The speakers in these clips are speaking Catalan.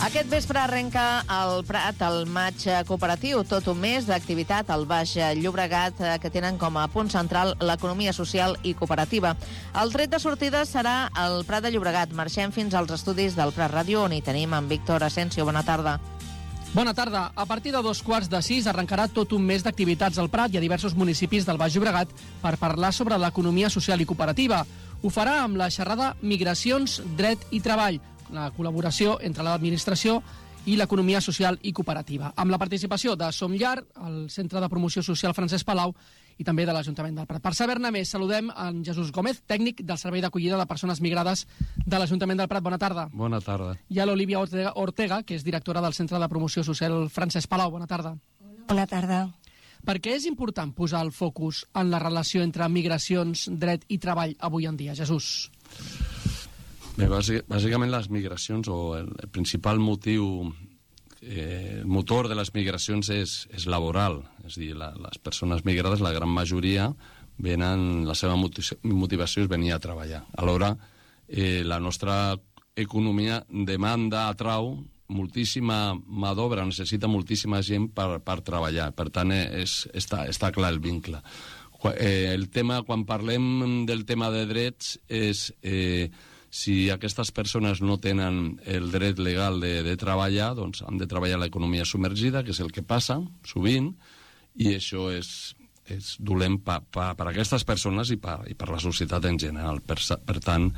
Aquest vespre arrenca al Prat el maig cooperatiu, tot un mes d'activitat al Baix Llobregat que tenen com a punt central l'economia social i cooperativa. El tret de sortida serà el Prat de Llobregat. Marxem fins als estudis del Prat Ràdio, on hi tenim en Víctor Asensio. Bona tarda. Bona tarda. A partir de 5:15 arrencarà tot un mes d'activitats al Prat i a diversos municipis del Baix Llobregat per parlar sobre l'economia social i cooperativa. Ho farà amb la xerrada Migracions, Dret i Treball, la col·laboració entre l'administració i l'economia social i cooperativa, amb la participació de Som Llar, el Centre de Promoció Social Francesc Palau i també de l'Ajuntament del Prat. Per saber-ne més, saludem en Jesús Gómez, tècnic del Servei d'Acollida de Persones Migrades de l'Ajuntament del Prat. Bona tarda. Bona tarda. I a l'Olivia Ortega, que és directora del Centre de Promoció Social Francesc Palau. Bona tarda. Bona tarda. Per què és important posar el focus en la relació entre migracions, dret i treball avui en dia, Jesús? Bé, bàsicament les migracions, o el principal motiu, el motor de les migracions és laboral. És a dir, les persones migrades, la gran majoria, la seva motivació és venir a treballar. Alhora, la nostra economia atrau moltíssima mà d'obra, necessita moltíssima gent per treballar. Per tant, està clar el vincle. Quan parlem del tema de drets és... si aquestes persones no tenen el dret legal de treballar, doncs han de treballar a l'economia submergida, que és el que passa sovint, i això és dolent per aquestes persones i per la societat en general. Per tant,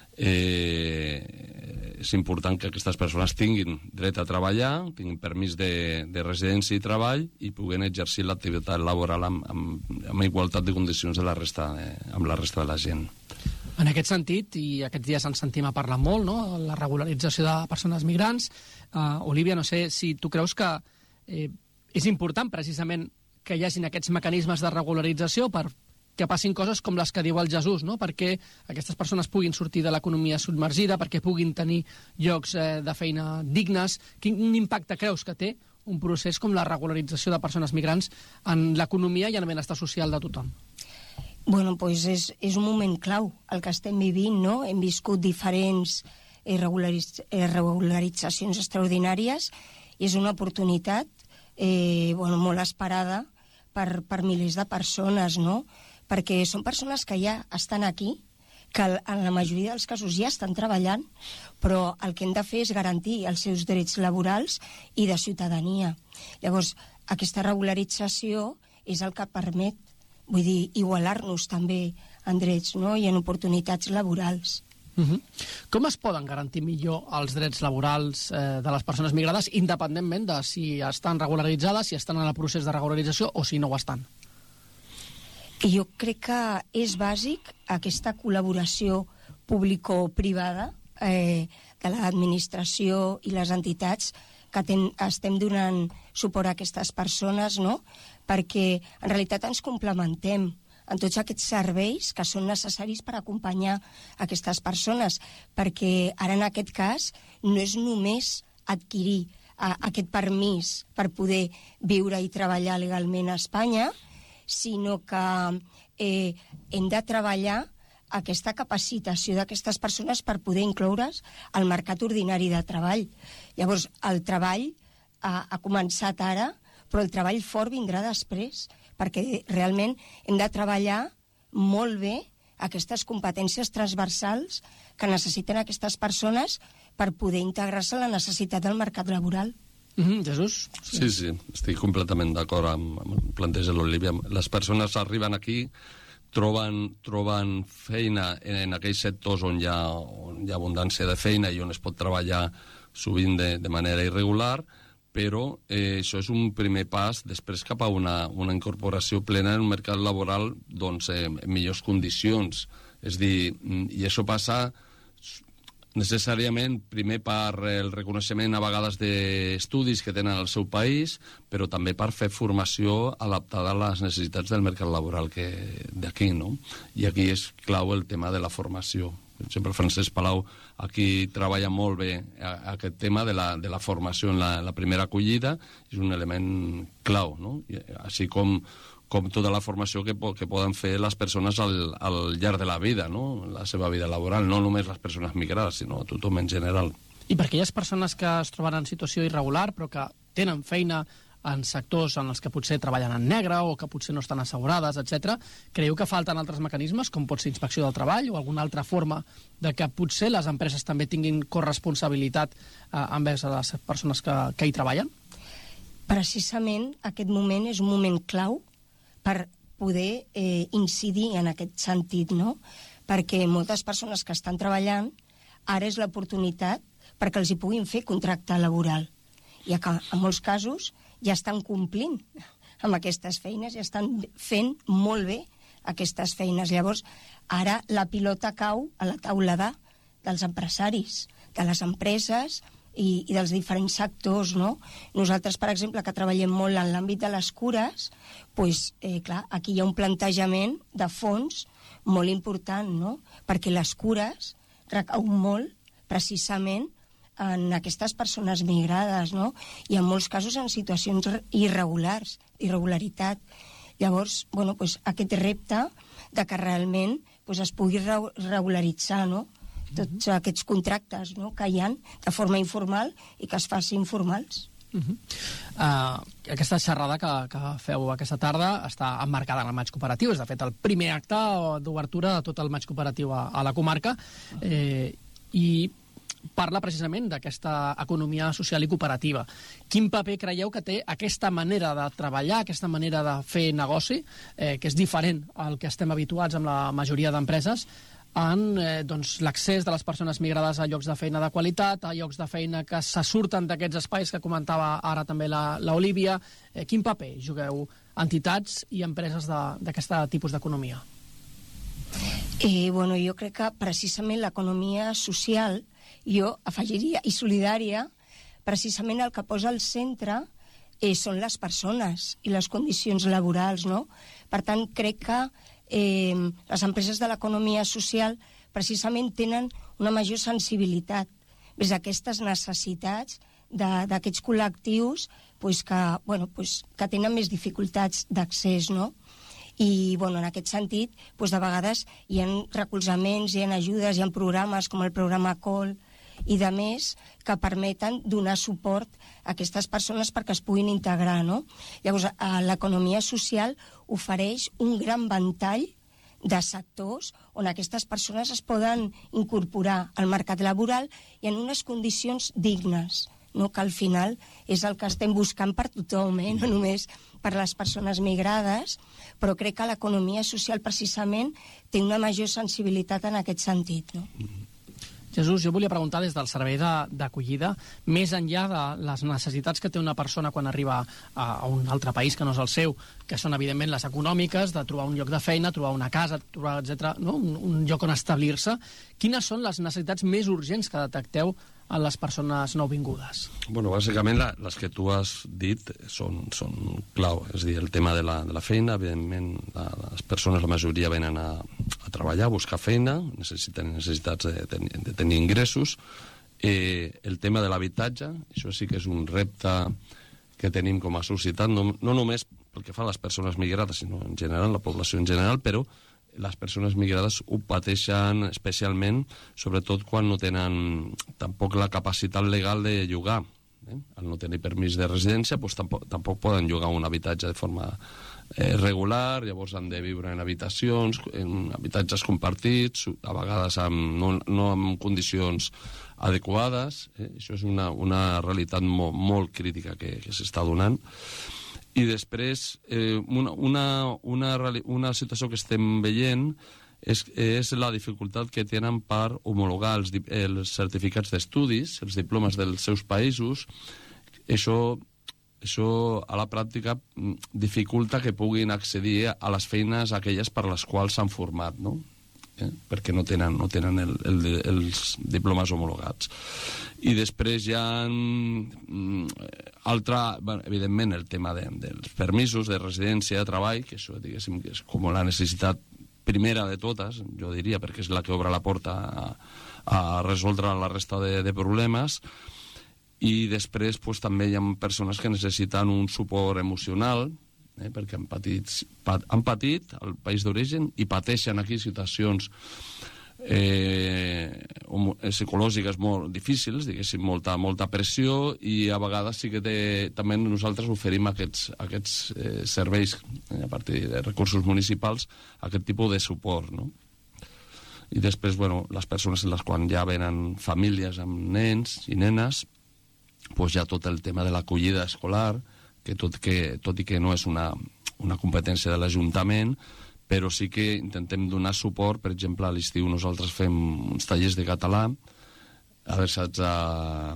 és important que aquestes persones tinguin dret a treballar, tinguin permís de residència i treball i puguen exercir l'activitat laboral amb igualtat de condicions amb la resta de la gent. En aquest sentit, i aquests dies ens sentim a parlar molt, no?, la regularització de persones migrants. Olivia, no sé si tu creus que és important precisament que hi hagin aquests mecanismes de regularització per que passin coses com les que diu el Jesús, no?, perquè aquestes persones puguin sortir de l'economia submergida, perquè puguin tenir llocs de feina dignes. Quin impacte creus que té un procés com la regularització de persones migrants en l'economia i en el benestar social de tothom? Bueno, pues és un moment clau el que estem vivint, no? Hem viscut diferents regularitzacions extraordinàries i és una oportunitat molt esperada per milers de persones, no? Perquè són persones que ja estan aquí, que en la majoria dels casos ja estan treballant, però el que hem de fer és garantir els seus drets laborals i de ciutadania. Llavors, aquesta regularització és el que permet, vull dir, igualar-nos també en drets, no?, i en oportunitats laborals. Com es poden garantir millor els drets laborals de les persones migrades, independentment de si estan regularitzades, si estan en el procés de regularització o si no ho estan? Jo crec que és bàsic aquesta col·laboració público-privada de l'administració i les entitats que estem donant suport a aquestes persones, no?, perquè en realitat ens complementem en tots aquests serveis que són necessaris per acompanyar aquestes persones, perquè ara en aquest cas no és només adquirir aquest permís per poder viure i treballar legalment a Espanya, sinó que hem de treballar aquesta capacitació d'aquestes persones per poder incloure's al mercat ordinari de treball. Llavors, el treball ha començat ara, però el treball fort vindrà després, perquè realment hem de treballar molt bé aquestes competències transversals que necessiten aquestes persones per poder integrar-se a la necessitat del mercat laboral. Jesús? Sí, estic completament d'acord amb el planteig de l'Olivia. Les persones arriben aquí, troben feina en aquells sectors on hi ha abundància de feina i on es pot treballar sovint de manera irregular, però això és un primer pas després cap a una incorporació plena en un mercat laboral en millors condicions. És dir, i això passa necessàriament primer per el reconeixement a vegades d'estudis que tenen al seu país, però també per fer formació adaptada a les necessitats del mercat laboral d'aquí, no? I aquí és clau el tema de la formació. Per exemple, Francesc Palau aquí treballa molt bé aquest tema de la formació en la primera acollida, és un element clau, no? Així com tota la formació que poden fer les persones al llarg de la vida, no? La seva vida laboral, no només les persones migrades, sinó tothom en general. I per aquelles persones que es troben en situació irregular però que tenen feina en sectors en els que potser treballen en negre o que potser no estan assegurades, etc. Creieu que falten altres mecanismes, com pot ser inspecció del treball o alguna altra forma de que potser les empreses també tinguin corresponsabilitat envers a les persones que hi treballen? Precisament aquest moment és un moment clau per poder incidir en aquest sentit, no? Perquè moltes persones que estan treballant, ara és l'oportunitat perquè els hi puguin fer contracte laboral. I que en molts casos ja estan complint amb aquestes feines, ja estan fent molt bé aquestes feines. Llavors, ara la pilota cau a la taula dels empresaris, de les empreses i dels diferents sectors, no? Nosaltres, per exemple, que treballem molt en l'àmbit de les cures, doncs, clar, aquí hi ha un plantejament de fons molt important, no? Perquè les cures recauen molt, precisament, en aquestes persones migrades, no? I en molts casos en situacions irregularitat. Llavors, bueno, pues, aquest repte de que realment pues, es pugui regularitzar, no? Tots aquests contractes, no? Que hi ha de forma informal i que es facin formals. Aquesta xerrada que feu aquesta tarda està emmarcada en el maig cooperatiu, és de fet el primer acte d'obertura de tot el maig cooperatiu a la comarca, i parla precisament d'aquesta economia social i cooperativa. Quin paper creieu que té aquesta manera de treballar, aquesta manera de fer negoci, que és diferent al que estem habituats amb la majoria d'empreses, en l'accés de les persones migrades a llocs de feina de qualitat, a llocs de feina que se surten d'aquests espais que comentava ara també l'Olívia? Quin paper jugueu entitats i empreses d'aquest tipus d'economia? Bueno, jo crec que precisament l'economia social, jo afegiria, i solidària, precisament el que posa al centre són les persones i les condicions laborals, no? Per tant, crec que les empreses de l'economia social precisament tenen una major sensibilitat vers aquestes necessitats d'aquests col·lectius que tenen més dificultats d'accés, no? I, en aquest sentit, de vegades hi ha recolzaments, hi ha ajudes, hi ha programes com el programa COL i de més que permeten donar suport a aquestes persones perquè es puguin integrar, no? Llavors, l'economia social ofereix un gran ventall de sectors on aquestes persones es poden incorporar al mercat laboral i en unes condicions dignes, no? Que al final és el que estem buscant per tothom, no només per les persones migrades, però crec que l'economia social precisament té una major sensibilitat en aquest sentit, no? Jesús, jo volia preguntar des del servei d'acollida, més enllà de les necessitats que té una persona quan arriba a un altre país que no és el seu, que són evidentment les econòmiques, de trobar un lloc de feina, trobar una casa, trobar, etc., no? Un lloc on establir-se. Quines són les necessitats més urgents que detecteu en les persones nouvingudes? Bueno, bàsicament les que tu has dit són clau. És a dir, el tema de la feina, evidentment, les persones, la majoria, venen a treballar, a buscar feina, necessiten necessitats de tenir ingressos. El tema de l'habitatge, això sí que és un repte que tenim com a societat, no només pel que fa a les persones migrades, sinó en general, la població en general, però les persones migrades ho pateixen especialment, sobretot quan no tenen tampoc la capacitat legal de llogar. Al no tenir permís de residència, doncs tampoc poden llogar un habitatge de forma regular, llavors han de viure en habitacions, en habitatges compartits, a vegades no en condicions adequades. Això és una realitat molt crítica que s'està donant. I després, una situació que estem veient és la dificultat que tenen per homologar els certificats d'estudis, els diplomes dels seus països. Això a la pràctica dificulta que puguin accedir a les feines aquelles per les quals s'han format, no? Perquè no tenen els diplomes homologats. I després hi ha evidentment, el tema dels permisos de residència, de treball, que això, diguéssim, que és com la necessitat primera de totes, jo diria, perquè és la que obre la porta a resoldre la resta de problemes. I després també hi ha persones que necessiten un suport emocional, perquè han patit al país d'origen i pateixen aquí situacions psicològiques molt difícils, diguéssim, molta pressió, i a vegades sí que també nosaltres oferim aquests serveis, a partir de recursos municipals, aquest tipus de suport, no? I després, les persones en les quals ja venen famílies amb nens i nenes, doncs hi ha tot el tema de l'acollida escolar, que tot i que no és una competència de l'Ajuntament, però sí que intentem donar suport. Per exemple, a l'estiu nosaltres fem uns tallers de català adreçats a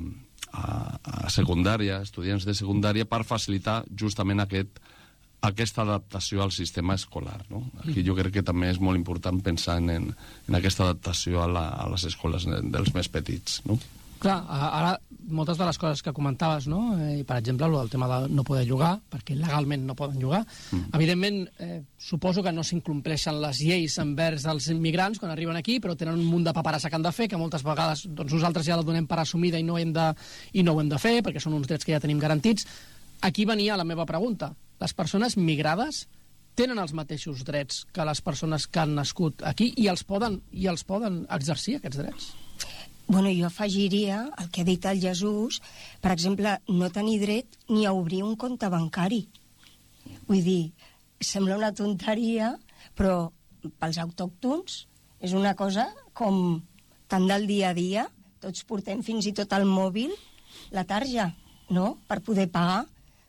secundària, estudiants de secundària, per facilitar justament aquesta adaptació al sistema escolar, no? Aquí jo crec que també és molt important pensar en aquesta adaptació a les escoles dels més petits, no? Clar, ara moltes de les coses que comentaves, no? I per exemple, el tema de no poder llogar, perquè legalment no poden llogar. Evidentment, suposo que no s'incompleixen les lleis envers els immigrants quan arriben aquí, però tenen un munt de paperassa que han de fer, que moltes vegades nosaltres ja la donem per assumida i no ho hem de fer, perquè són uns drets que ja tenim garantits. Aquí venia la meva pregunta. Les persones migrades tenen els mateixos drets que les persones que han nascut aquí i els poden exercir, aquests drets? Jo afegiria el que ha dit el Jesús, per exemple, no tenir dret ni a obrir un compte bancari. Vull dir, sembla una tonteria, però pels autòctons és una cosa com tan del dia a dia. Tots portem fins i tot al mòbil la tarja, no?, per poder pagar.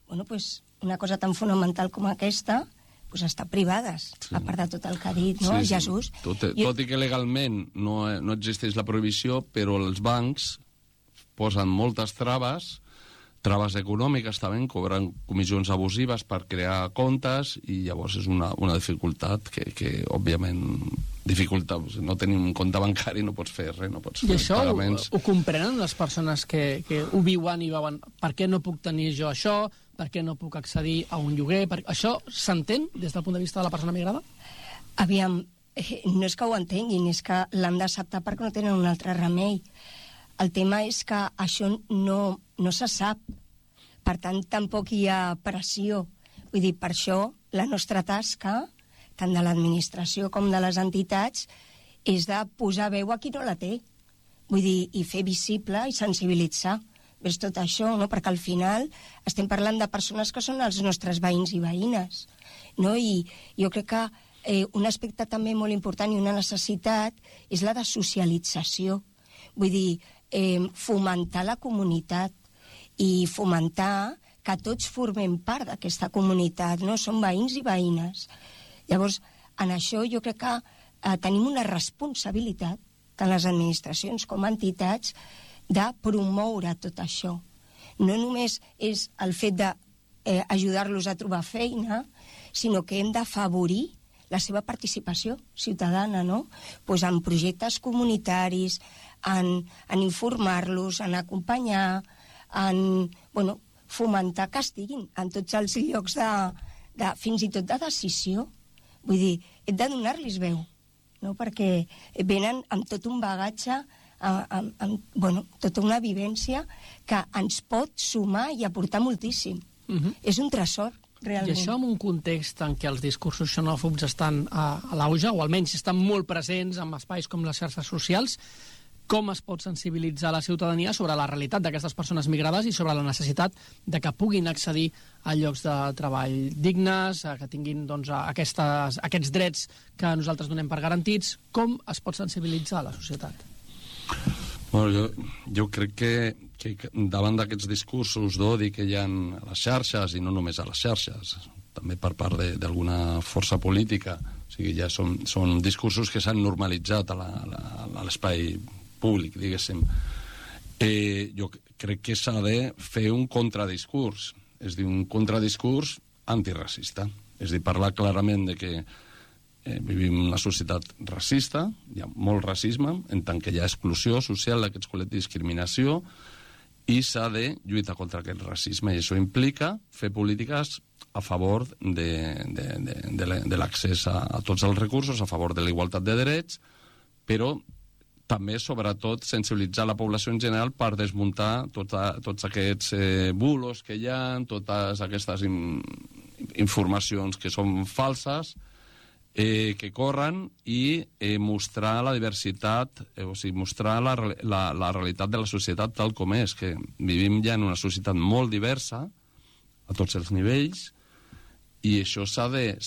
Una cosa tan fonamental com aquesta està privades, a part de tot el que ha dit, no, Jesús? Tot i que legalment no existeix la prohibició, però els bancs posen moltes traves econòmiques també, cobren comissions abusives per crear comptes, i llavors és una dificultat que òbviament, dificulta. No tenim un compte bancari, no pots fer res, no pots fer pagaments. I això ho comprenen les persones que ho viuen i veuen per què no puc tenir jo això, per què no puc accedir a un lloguer? Això s'entén des del punt de vista de la persona migrada? Aviam, no és que ho entenguin, és que l'han d'acceptar perquè no tenen un altre remei. El tema és que això no se sap, per tant tampoc hi ha pressió. Vull dir, per això la nostra tasca, tant de l'administració com de les entitats, és de posar veu a qui no la té. Vull dir, i fer visible i sensibilitzar. És tot això, no? Perquè al final estem parlant de persones que són els nostres veïns i veïnes, no? I jo crec que un aspecte també molt important i una necessitat és la de socialització. Vull dir, fomentar la comunitat i fomentar que tots formem part d'aquesta comunitat, no? Som veïns i veïnes. Llavors, en això jo crec que tenim una responsabilitat, tant les administracions com entitats, de promoure tot això. No només és el fet d'ajudar-los a trobar feina, sinó que hem d'afavorir la seva participació ciutadana, no? Pues en projectes comunitaris, en informar-los, en acompanyar, en fomentar que estiguin en tots els llocs fins i tot de decisió. Vull dir, hem de donar-los veu, no? Perquè venen amb tot un bagatge, tota una vivència que ens pot sumar i aportar moltíssim. És un tresor, realment. I això en un context en què els discursos xenòfobs estan a l'auge, o almenys estan molt presents en espais com les xarxes socials, com es pot sensibilitzar la ciutadania sobre la realitat d'aquestes persones migrades i sobre la necessitat de que puguin accedir a llocs de treball dignes, que tinguin aquests drets que nosaltres donem per garantits? Com es pot sensibilitzar la societat? Jo crec que davant d'aquests discursos d'odi que hi ha a les xarxes, i no només a les xarxes, també per part d'alguna força política, o sigui, ja són discursos que s'han normalitzat a l'espai públic, diguéssim. Jo crec que s'ha de fer un contradiscurs, és a dir, un contradiscurs antiracista. És a dir, parlar clarament de que vivim en una societat racista, hi ha molt racisme, en tant que hi ha exclusió social d'aquests col·lectius, discriminació, i s'ha de lluitar contra aquest racisme, i això implica fer polítiques a favor de l'accés a tots els recursos, a favor de la igualtat de drets, però també, sobretot, sensibilitzar la població en general per desmuntar tots aquests bulos que hi ha, totes aquestes informacions que són falses, que corren i mostrar la diversitat, o sigui, mostrar la realitat de la societat tal com és, que vivim ja en una societat molt diversa a tots els nivells, i això s'ha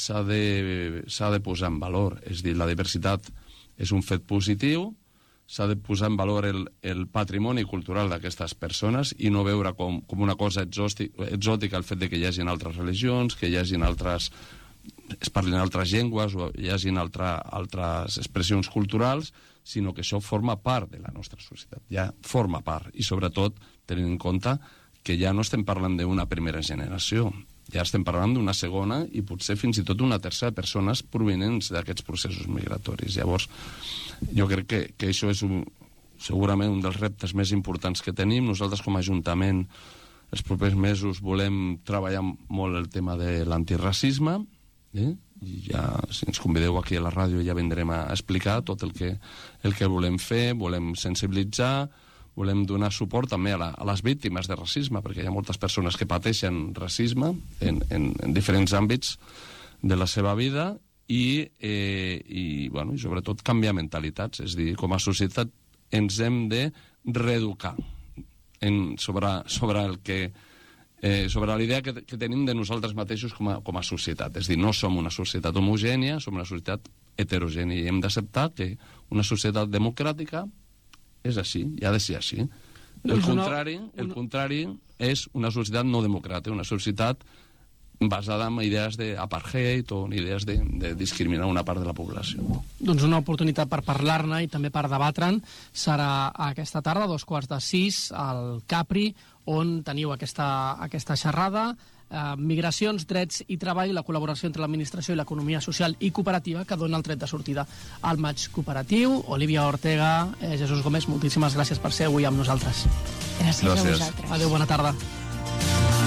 de posar en valor. És a dir, la diversitat és un fet positiu, s'ha de posar en valor el patrimoni cultural d'aquestes persones i no veure com una cosa exòtica el fet de que hi hagi altres religions, que hi hagi es parlin altres llengües o hi hagi altres expressions culturals, sinó que això forma part de la nostra societat, ja forma part, i sobretot tenint en compte que ja no estem parlant d'una primera generació, ja estem parlant d'una segona i potser fins i tot una tercera de persones provenents d'aquests processos migratoris. Llavors, jo crec que això és segurament un dels reptes més importants que tenim. Nosaltres com a Ajuntament els propers mesos volem treballar molt el tema de l'antiracisme, i ja, si ens convideu aquí a la ràdio ja vindrem a explicar tot el que volem fer, volem sensibilitzar, volem donar suport també a les víctimes de racisme, perquè hi ha moltes persones que pateixen racisme en diferents àmbits de la seva vida i sobretot canviar mentalitats, és a dir, com a societat ens hem de reeducar sobre el que sobre la idea que tenim de nosaltres mateixos com a societat. És a dir, no som una societat homogènia, som una societat heterogènia i hem d'acceptar que una societat democràtica és així, i ha de ser així. El contrari és una societat no democràtica, una societat basada en idees d'apartheid o en idees de discriminar una part de la població. Doncs una oportunitat per parlar-ne i també per debatre'n serà aquesta tarda, 5:15, al Capri, on teniu aquesta xerrada, migracions, drets i treball, la col·laboració entre l'administració i l'economia social i cooperativa, que dona el tret de sortida al maig cooperatiu. Olivia Ortega, Jesús Gómez, moltíssimes gràcies per ser avui amb nosaltres. Gràcies a vosaltres. Adéu, bona tarda.